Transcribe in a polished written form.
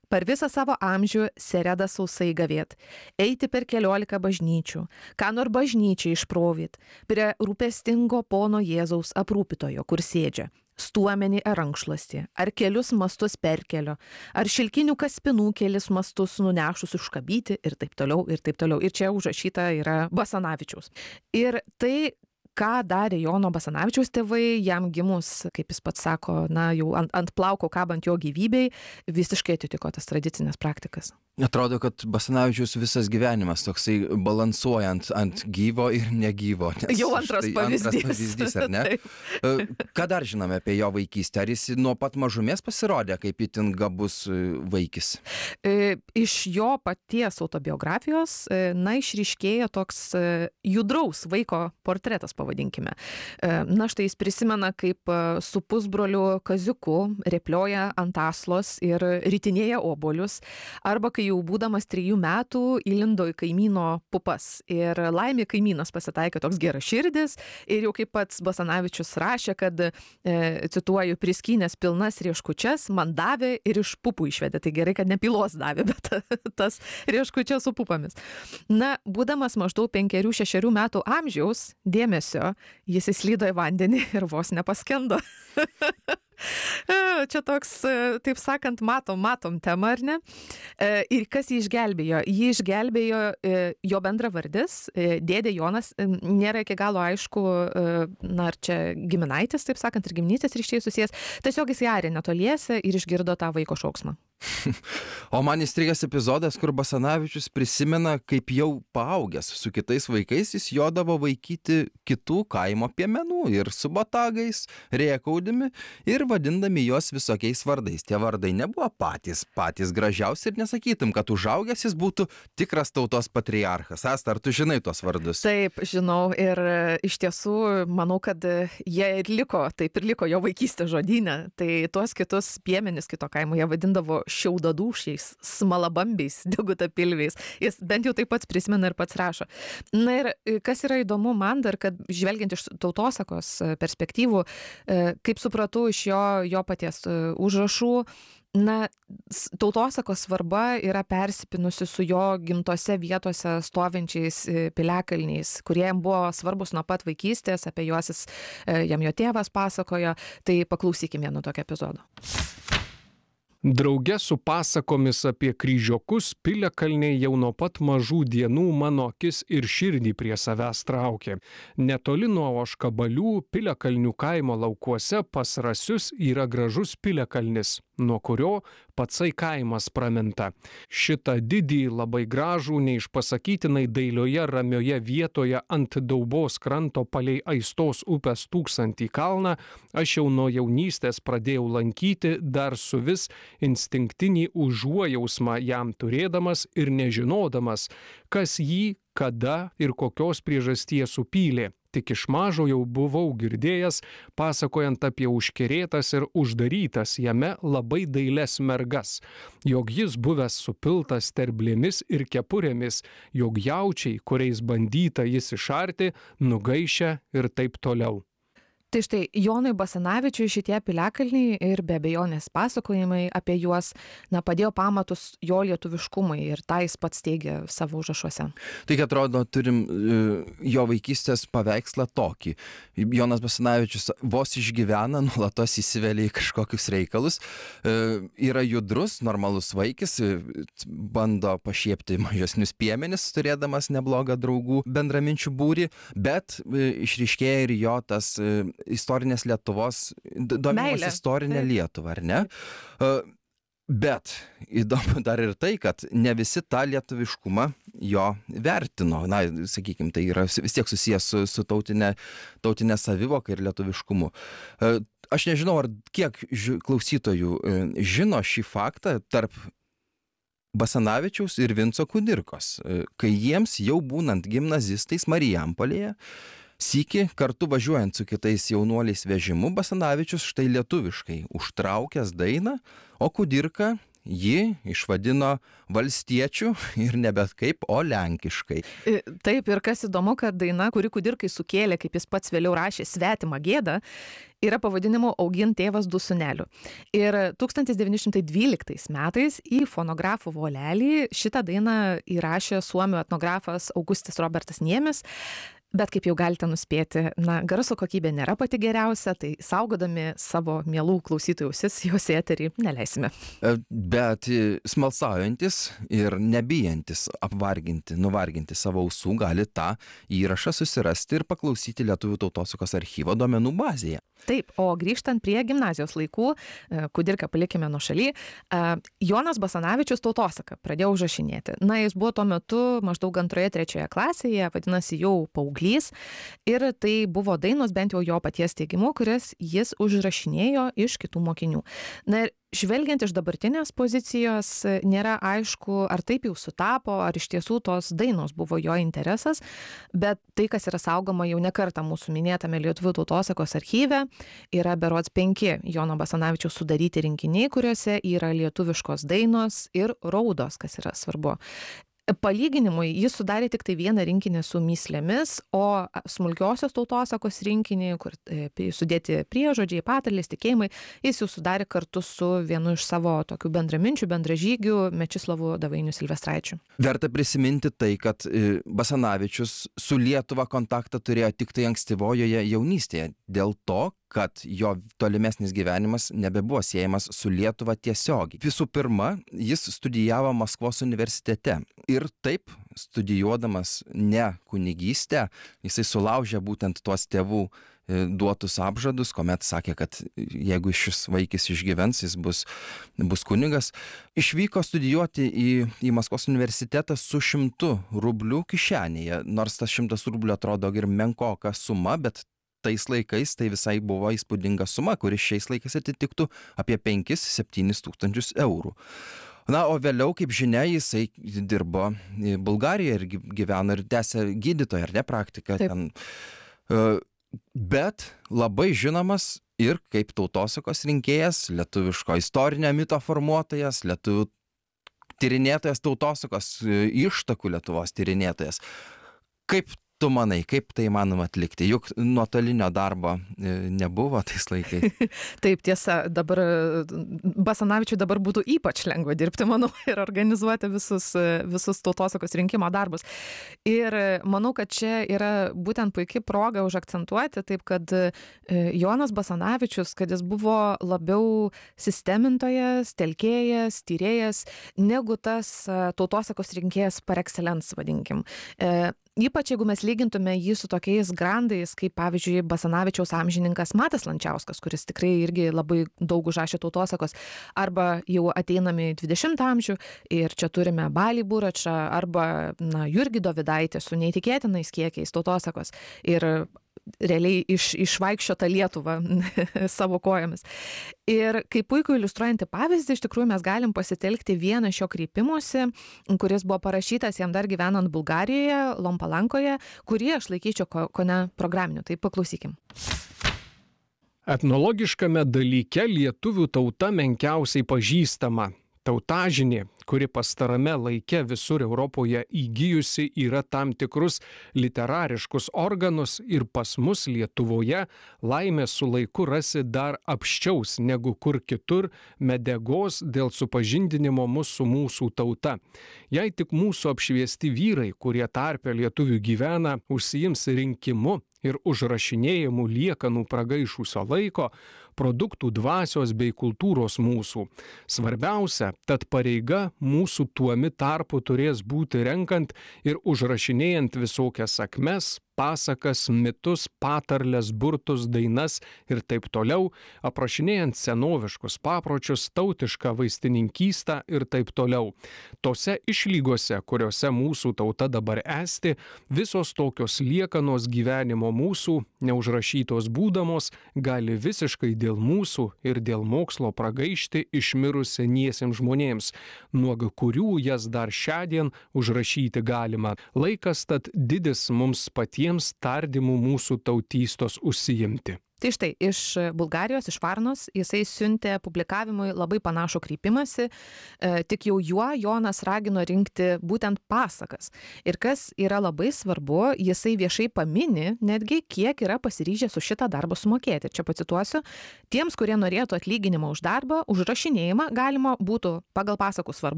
Per visą savo amžių sereda sausai gavėt, eiti per 14 bažnyčių, ką nor bažnyčiai išprovyt, prie rūpestingo pono Jėzaus aprūpitojo, kur sėdžia, stuomenį ar rankšluostį, ar kelius mastus perkelio, ar šilkinių kaspinų kelis mastus nunešus užkabyti ir taip toliau, ir taip toliau. Ir čia užrašyta yra Basanavičiaus. Ir tai, ką darė Jono Basanavičiaus tėvai, jam gimus, kaip jis pats sako, na, jau ant plauko kabant jo gyvybei, visiškai atitiko tas tradicinės praktikas. Atrodo, kad Basanavičius visas gyvenimas toksai balansuojant ant gyvo ir negyvo. Jau antras pavyzdys, ar ne? Ką dar žinome apie jo vaikystę? Ar jis nuo pat mažumės pasirodė kaip itin gabus vaikis? Iš jo paties autobiografijos, na, išryškėja toks judraus vaiko portretas, pavadinkime. Na, štai jis prisimena, kaip su pusbroliu Kaziuku replioja ant aslos ir ritinėja obuolius, arba kai jau būdamas 3 metų įlindo į kaimyno pupas. Ir laimė kaimynas pasitaikė toks geraširdis ir jau kaip pats Basanavičius rašė, kad, cituoju, priskynęs pilnas rieškučias, man davė ir iš pupų išvedė. Tai gerai, kad ne pilos davė, bet tas rieškučias su pupomis. Na, būdamas maždaug 5-6 metų amžiaus dėmesio, jis įslydo į vandenį ir vos nepaskendo. Čia toks, taip sakant, matom temą, ar ne? Ir kas jį išgelbėjo? Jį išgelbėjo jo bendravardis, dėdė Jonas, nėra iki galo aišku, na, ar čia giminaitis, taip sakant, ir giminystės ryšiai susijęs. Tiesiog jis arė netoliese ir išgirdo tą vaiko šauksmą. O man įstrigęs epizodas, kur Basanavičius prisimena, kaip jau paaugęs su kitais vaikais jis jodavo vaikyti kitų kaimo piemenų ir su botagais, rėkaudami ir vadindami juos visokiais vardais. Tie vardai nebuvo patys gražiausi ir nesakytum, kad užaugęs jis būtų tikras tautos patriarchas. Asta, ar tu žinai tuos vardus? Taip, žinau, ir iš tiesų manau, kad jie ir liko jo vaikystės žodyne. Tai tuos kitus piemenis kito kaimo jie vadindavo šiaudadūšiais, smalabambiais, degutapilviais. Jis bent jau taip pats prisimena ir pats rašo. Na ir kas yra įdomu man dar, kad žvelgiant iš tautosakos perspektyvų, kaip supratau iš jo paties užrašų, na, tautosakos svarba yra persipinusi su jo gimtose vietose stovinčiais piliakalniais, kurie jam buvo svarbus nuo pat vaikystės, apie juos jam jo tėvas pasakojo. Tai paklausykime vieno tokio epizodo. Drauge su pasakomis apie kryžiokus piliakalniai jau nuo pat mažų dienų mano akis ir širdį prie savęs traukė. Netoli nuo Ožkabalių piliakalnių kaimo laukuose pas Rasius yra gražus piliakalnis, nuo kurio patsai kaimas praminta. Šitą didį, labai gražų, neišpasakytinai dailioje ramioje vietoje ant Daubos kranto palei Aistos upės 1000 kalną aš jau nuo jaunystės pradėjau lankyti, dar su vis instinktinį užuojausmą jam turėdamas ir nežinodamas, kas jį, kada ir kokios priežasties supylė. Tik iš mažo jau buvau girdėjęs, pasakojant apie užkerėtas ir uždarytas jame labai dailias mergas, jog jis buvęs supiltas terblėmis ir kepurėmis, jog jaučiai, kuriais bandyta jis išarti, nugaišę ir taip toliau. Tai štai, Jonui Basanavičiui šitie piliakalniai ir be abejonės pasakojimai apie juos, na, padėjo pamatus jo lietuviškumui ir tą jis pats teigia savo užrašuose. Tai, atrodo, turim jo vaikystės paveikslą tokį. Jonas Basanavičius vos išgyvena, nuolatos įsivelia į kažkokius reikalus, yra judrus, normalus vaikis, bando pašiepti mažesnius piemenis, turėdamas neblogą draugų bendraminčių būrį, bet išryškėja ir jo tas istorinės Lietuvos, domėjimas istorinę Lietuvą, ar ne? Bet įdomu dar ir tai, kad ne visi tą lietuviškumą jo vertino. Na, sakykime, tai yra vis tiek susijęs su tautinė savivoka ir lietuviškumu. Aš nežinau, ar kiek klausytojų žino šį faktą tarp Basanavičiaus ir Vinco Kudirkos, kai jiems jau būnant gimnazistais Marijampolėje, sykį kartu važiuojant su kitais jaunuoliais vežimu, Basanavičius štai lietuviškai užtraukęs dainą, o Kudirka ji išvadino valstiečių ir ne bet kaip, o lenkiškai. Taip, ir kas įdomu, kad daina, kuri Kudirkai sukėlė, kaip jis pats vėliau rašė, svetimą gėdą, yra pavadinimu Augint tėvas du sūnelių. Ir 1912 metais į fonografų volelį šitą dainą įrašė suomių etnografas Augustis Robertas Niemis. Bet kaip jau galite nuspėti, garso kokybė nėra pati geriausia, tai saugodami savo mielų klausytojų ausis, jos į eterį neleisime. Bet smalsaujantis ir nebijantis nuvarginti savo ausų gali tą įrašą susirasti ir paklausyti Lietuvių tautosakos archyvo duomenų bazėje. Taip, o grįžtant prie gimnazijos laikų, Kudirką palikime nuo šaly, Jonas Basanavičius tautosaką pradėjo užrašinėti. Jis buvo tuo metu maždaug 2-3 klasėje, vadinasi jau paauglys, ir tai buvo dainos, bent jau jo paties teigimu, kurias jis užrašinėjo iš kitų mokinių. Ir žvelgiant iš dabartinės pozicijos, nėra aišku, ar taip jau sutapo, ar iš tiesų tos dainos buvo jo interesas, bet tai, kas yra saugoma jau ne kartą mūsų minėtame Lietuvių tautosakos archyve, yra berods 5 Jono Basanavičiaus sudaryti rinkiniai, kuriuose yra lietuviškos dainos ir raudos, kas yra svarbu. Palyginimui, jis sudarė tik tai vieną rinkinį su myslėmis, o smulkiosios tautosakos rinkinį, kur sudėti priežodžiai, patarlės, tikėjimai, jis jau sudarė kartu su vienu iš savo tokių bendraminčių, bendražygių, Mečislovu Davainiu Silvestraičiu. Verta prisiminti tai, kad Basanavičius su Lietuva kontaktą turėjo tik tai ankstyvojoje jaunystėje, dėl to, kad jo tolimesnis gyvenimas nebebuvo siejamas su Lietuva tiesiogiai. Visų pirma, jis studijavo Maskvos universitete ir taip, studijuodamas ne kunigystę, jisai sulaužė būtent tuos tėvų duotus apžadus, kuomet sakė, kad jeigu šis vaikis išgyvens, jis bus kunigas. Išvyko studijuoti į Maskvos universitetą su 100 rublių kišenėje, nors tas 100 rublių atrodo ir menkoka suma, bet tais laikais tai visai buvo įspūdinga suma, kuris šiais laikais atitiktų apie 5-7 tūkstančius eurų. O vėliau, kaip žinia, jisai dirbo Bulgarijoje ir gyveno ir tęsė gydytoją, ar ne, praktiką ten. Bet labai žinomas ir kaip tautosakos rinkėjas, lietuviško istorinio mito formuotojas, lietuvių tyrinėtojas, tautosakos ištakų Lietuvos tyrinėtojas. Kaip tu manai, kaip tai įmanoma atlikti? Juk nuotolinio darbo nebuvo tais laikais. Taip, tiesa, dabar Basanavičiui dabar būtų ypač lengva dirbti, manau, ir organizuoti visus tautosakos rinkimo darbus. Ir manau, kad čia yra būtent puikia proga užakcentuoti, taip kad Jonas Basanavičius, kad jis buvo labiau sistemintojas, telkėjas, tyrėjas, negu tas tautosakos rinkėjas par excellence, vadinkim. Ypač jeigu mes lygintume jį su tokiais grandais, kaip pavyzdžiui Basanavičiaus amžininkas Matas Lančiauskas, kuris tikrai irgi labai daug užrašė tautosakos, arba jau ateiname į 20 amžių ir čia turime Balį Buračą arba Jurgį Dovidaitį su neįtikėtinais kiekiais tautosakos ir realiai išvaikščiota Lietuvą savo kojomis. Ir kaip puikų iliustruojantį pavyzdį, iš tikrųjų mes galim pasitelkti vieną šio kreipimosi, kuris buvo parašytas jam dar gyvenant Bulgarijoje, Lompalankoje, kurį aš laikyčiau kone programiniu. Tai paklausykim. Etnologiškame dalyke lietuvių tauta menkiausiai pažįstama. Tautažinė, kuri pastarame laike visur Europoje įgijusi yra tam tikrus literariškus organus ir pas mus Lietuvoje laimės su laiku rasi dar apsčiaus negu kur kitur medegos dėl supažindinimo mūsų su mūsų tauta. Jei tik mūsų apšviesti vyrai, kurie tarpe lietuvių gyvena, užsiims rinkimu ir užrašinėjimų liekanų pragaišusio laiko, produktų dvasios bei kultūros mūsų. Svarbiausia, tad pareiga mūsų tuomi tarpu turės būti renkant ir užrašinėjant visokias sakmes, pasakas, mitus, patarles, burtus, dainas ir taip toliau, aprašinėjant senoviškus papročius, tautišką vaistininkystę ir taip toliau. Tose išlygose, kuriuose mūsų tauta dabar esti, visos tokios liekanos gyvenimo mūsų, neužrašytos būdamos, gali visiškai dėl mūsų ir dėl mokslo pragaišti išmirus seniesiems žmonėms, nuo kurių jas dar šiandien užrašyti galima. Laikas tad didis mums patiems kitiems tardymu mūsų tautystos užsiimti. Tai štai, iš Bulgarijos, iš Varnos, jisai siuntė publikavimui labai panašų kreipimąsi, tik jau juo Jonas ragino rinkti būtent pasakas. Ir kas yra labai svarbu, jisai viešai pamini netgi, kiek yra pasiryžęs už šitą darbą sumokėti. Čia pacituosiu, tiems, kurie norėtų atlyginimą už darbą, už rašinėjimą galima būtų pagal pasakų svarbą